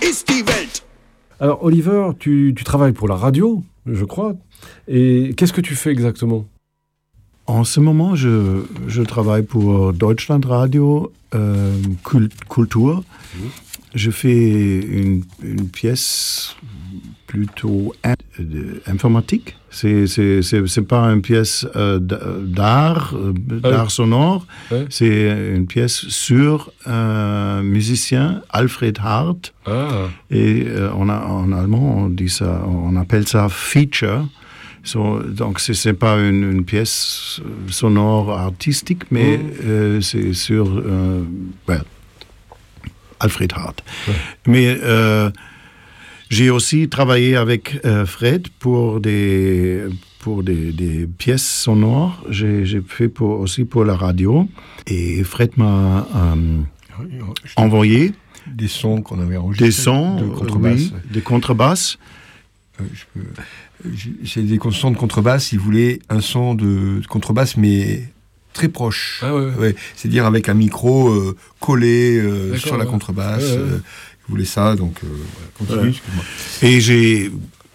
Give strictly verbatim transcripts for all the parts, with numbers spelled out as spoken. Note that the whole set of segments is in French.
ist die Welt. Alors Oliver, tu, tu travailles pour la radio, je crois. Et qu'est-ce que tu fais exactement ? En ce moment, je, je travaille pour Deutschlandradio euh, Kultur. Mmh. Je fais une, une pièce plutôt in, euh, informatique. C'est, c'est, c'est, c'est pas une pièce euh, d'art, euh, d'art ah, sonore. Ouais. C'est une pièce sur un musicien, Alfred Hart. Ah. Et euh, on a, en allemand, on dit ça, on appelle ça feature. So, donc, ce n'est pas une, une pièce sonore artistique, mais mmh. euh, c'est sur euh, well, Alfred Hart. Ouais. Mais euh, j'ai aussi travaillé avec euh, Fred pour des, pour des, des pièces sonores. J'ai, j'ai fait pour, aussi pour la radio. Et Fred m'a euh, envoyé des sons qu'on avait enregistrés. Des sons, de contrebasse. Oui, des contrebasses. Euh, je peux... J'ai des sons de contrebasse, il voulait un son de contrebasse, mais très proche. Ah ouais, ouais. Ouais, c'est-à-dire avec un micro euh, collé euh, sur la contrebasse. Ouais, ouais. Euh, il voulait ça, donc euh, continue, ouais. excuse-moi. Et j'ai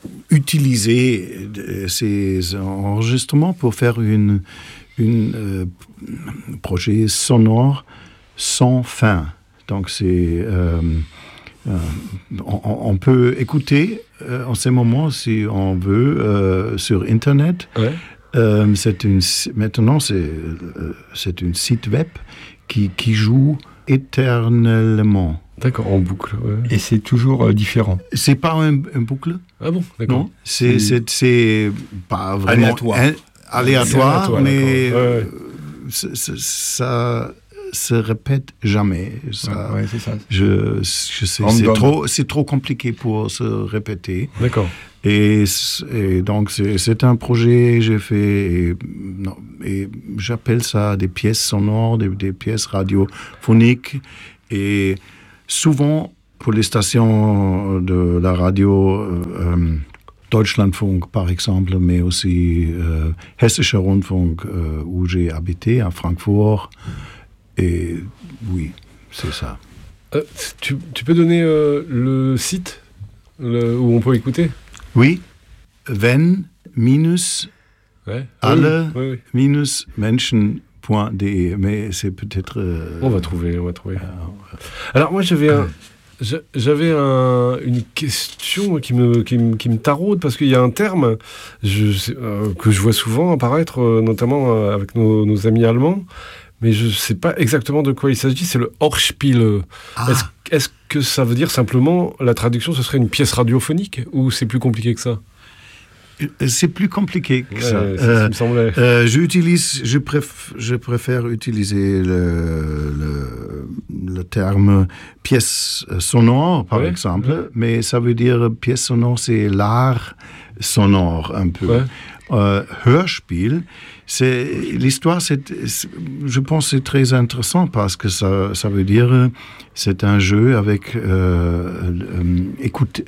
utilisé ces enregistrements pour faire une, une euh, projet sonore sans fin. Donc c'est... Euh, Euh, on, on peut écouter euh, en ce moment, si on veut, euh, sur Internet. Ouais. Euh, c'est une, maintenant, c'est, euh, c'est un site web qui, qui joue éternellement. D'accord, en boucle. Ouais. Et c'est toujours euh, différent. C'est pas un, un boucle. Ah bon, d'accord. Non, c'est, c'est, c'est pas vraiment aléatoire, un, aléatoire, aléatoire mais ouais, ouais. C'est, c'est, ça... se répète jamais. Ça, ouais, c'est ça. Je, je sais, c'est trop, c'est trop compliqué pour se répéter. D'accord. Et, et donc, c'est, c'est un projet que j'ai fait, et, non, et j'appelle ça des pièces sonores, des, des pièces radiophoniques. Et souvent, pour les stations de la radio, euh, Deutschlandfunk, par exemple, mais aussi euh, Hessischer Rundfunk, euh, où j'ai habité, à Francfort. Et oui, c'est ça. Euh, tu, tu peux donner euh, le site le, où on peut écouter ? Oui, wenn minus ouais. alle oui, oui, oui. minus menschen point d e, mais c'est peut-être... Euh, on va trouver, on va trouver. Euh, Alors moi j'avais un... J'avais un, une question qui me, qui, me, qui me taraude, parce qu'il y a un terme je, euh, que je vois souvent apparaître, euh, notamment euh, avec nos, nos amis allemands, mais je ne sais pas exactement de quoi il s'agit, c'est le Hörspiel. Ah. Est-ce, est-ce que ça veut dire simplement, la traduction, ce serait une pièce radiophonique, ou c'est plus compliqué que ça ? C'est plus compliqué que ouais, ça. C'est euh, ce qui me semblait. Euh, j'utilise, je, préf, je préfère utiliser le, le, le terme pièce sonore, par ouais, exemple, ouais. Mais ça veut dire pièce sonore, c'est l'art sonore un peu. Ouais. Euh, Hörspiel, c'est, l'histoire, c'est, c'est, je pense que c'est très intéressant parce que ça, ça veut dire c'est un jeu avec, euh, euh, écoute,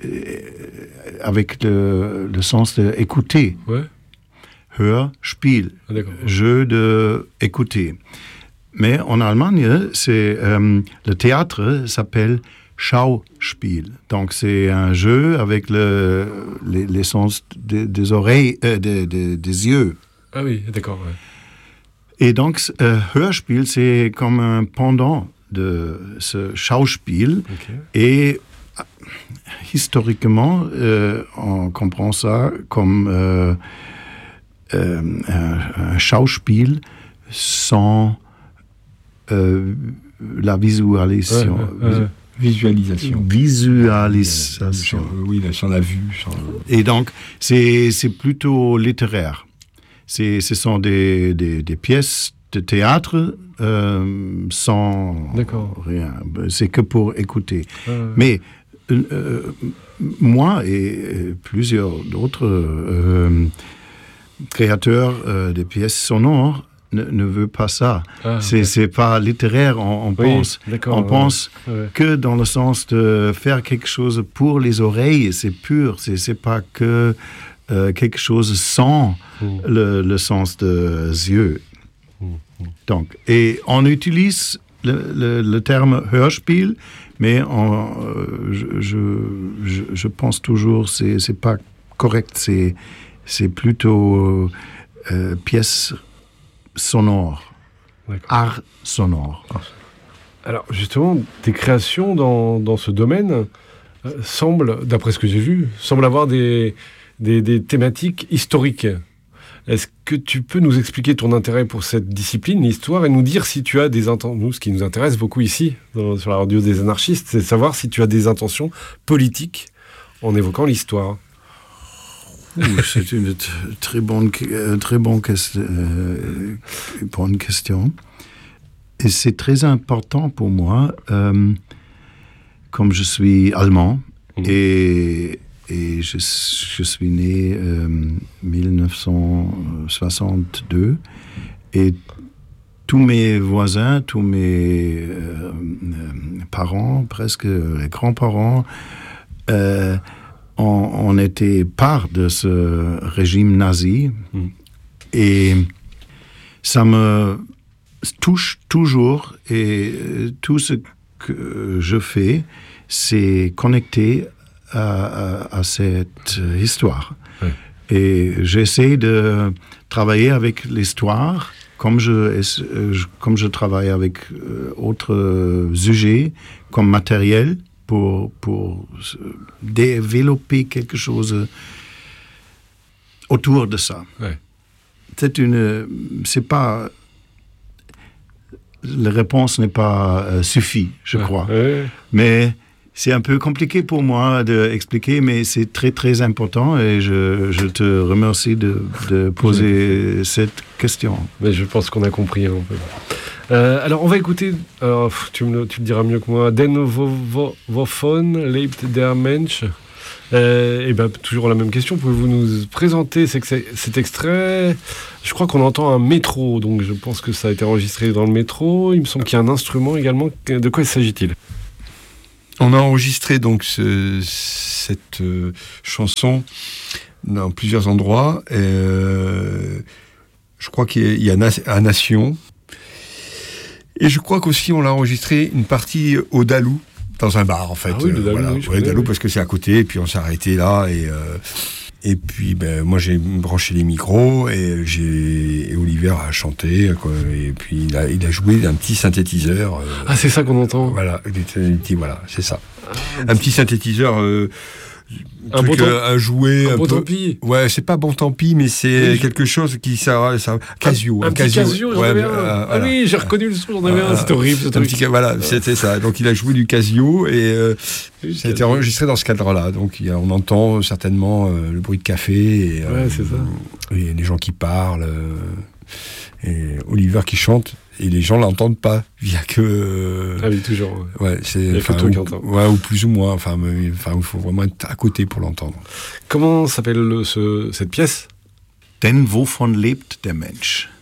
avec le, le sens d'écouter. Ouais. Hörspiel, ah, jeu d'écouter. Mais en Allemagne, c'est, euh, le théâtre s'appelle Schauspiel. Donc, c'est un jeu avec le, les, les sens des, des oreilles, euh, des, des, des yeux. Ah oui, d'accord. Ouais. Et donc, euh, Hörspiel, c'est comme un pendant de ce Schauspiel. Okay. Et euh, historiquement, euh, on comprend ça comme euh, euh, un, un Schauspiel sans euh, la visualisation. Ouais, ouais, ouais. Visualisation. Visualisation. Euh, oui, sans la vue. Sans... Et donc, c'est, c'est plutôt littéraire. C'est, ce sont des, des, des pièces de théâtre euh, sans D'accord. rien. C'est que pour écouter. Euh... Mais euh, moi et plusieurs d'autres euh, créateurs euh, de pièces sonores Ne, ne veut pas ça. Ah, c'est, okay. c'est pas littéraire, on, on oui, pense. On ouais, pense ouais. que dans le sens de faire quelque chose pour les oreilles, c'est pur. C'est, c'est pas que euh, quelque chose sans mmh. le, le sens des yeux. Mmh. Donc, et on utilise le, le, le terme Hörspiel, mais en, euh, je, je, je pense toujours que c'est, c'est pas correct, c'est, c'est plutôt euh, pièce sonore, D'accord. art sonore. Alors justement, tes créations dans, dans ce domaine euh, semblent, d'après ce que j'ai vu, semblent avoir des, des, des thématiques historiques. Est-ce que tu peux nous expliquer ton intérêt pour cette discipline, l'histoire, et nous dire si tu as des intentions... Nous, ce qui nous intéresse beaucoup ici, dans, sur la radio des anarchistes, c'est de savoir si tu as des intentions politiques en évoquant l'histoire. C'est une t- très bonne, euh, très bonne, que- euh, bonne question. Et c'est très important pour moi, euh, comme je suis allemand, mmh. et... Et je, je suis né en euh, dix-neuf cent soixante-deux. Et tous mes voisins, tous mes euh, parents, presque les grands-parents, euh, ont, ont été part de ce régime nazi. Mm. Et ça me touche toujours. Et tout ce que je fais, c'est connecté À, à, à cette histoire. Oui. Et j'essaie de travailler avec l'histoire comme je, comme je travaille avec autres sujets, comme matériel, pour, pour développer quelque chose autour de ça. Oui. C'est une... C'est pas... La réponse n'est pas euh, suffit, je oui. crois. Oui. Mais... C'est un peu compliqué pour moi d'expliquer, mais c'est très, très important et je, je te remercie de, de poser oui. cette question. Mais je pense qu'on a compris un peu. Euh, alors, on va écouter, alors, tu, me, tu le diras mieux que moi, Den wovon lebt der Mensch. Euh, et bien, toujours la même question, pouvez-vous nous présenter cet extrait? Je crois qu'on entend un métro, donc je pense que ça a été enregistré dans le métro. Il me semble qu'il y a un instrument également. De quoi s'agit-il? On a enregistré donc ce, cette euh, chanson dans plusieurs endroits. Et, euh, je crois qu'il y a à Nation. Et je crois qu'aussi on l'a enregistré une partie au Dalou, dans un bar en fait. Ah oui, le Dalou, voilà. oui, je ouais, connais, Dalou oui. parce que c'est à côté, et puis on s'est arrêté là. Et, euh, et puis ben, moi j'ai branché les micros et, j'ai, et Oliver a chanté. Quoi, et puis il a, il a joué un petit synthétiseur. Euh, ah, c'est ça qu'on entend. Voilà, il était, voilà, c'est ça. Un petit synthétiseur, euh, un, truc, bon euh, à jouer. un un bon peu. Tant pis. Ouais, c'est pas bon tant pis, mais c'est oui, quelque je... chose qui ça, ça Casio. Un, un, un petit Casio, j'en ouais, avais un. Euh, ah voilà. oui, j'ai reconnu le son, j'en avais euh, un. C'était horrible, ce un truc. Petit, voilà, ouais. C'était ça. Donc il a joué du Casio et euh, oui, ça a été enregistré dans ce cadre-là. Donc il y a, on entend certainement euh, le bruit de café et, euh, ouais, c'est ça. et les gens qui parlent euh, et Oliver qui chante. Et les gens l'entendent pas, via que... Ah oui, toujours. Ouais, c'est... Il y a que toi ou, qui entends. Ouais, ou plus ou moins. Enfin, mais, enfin, il faut vraiment être à côté pour l'entendre. Comment s'appelle le, ce, cette pièce? Denn wovon lebt der Mensch?